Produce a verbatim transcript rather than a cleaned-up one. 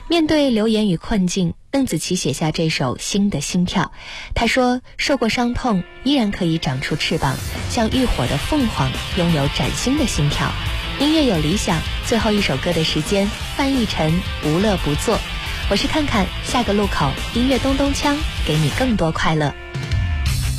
面对流言与困境，邓紫棋写下这首《新的心跳》。她说，受过伤痛依然可以长出翅膀，像浴火的凤凰，拥有崭新的心跳。音乐有理想，最后一首歌的时间翻译成无乐不作。我是看看，下个路口音乐咚咚锵，给你更多快乐。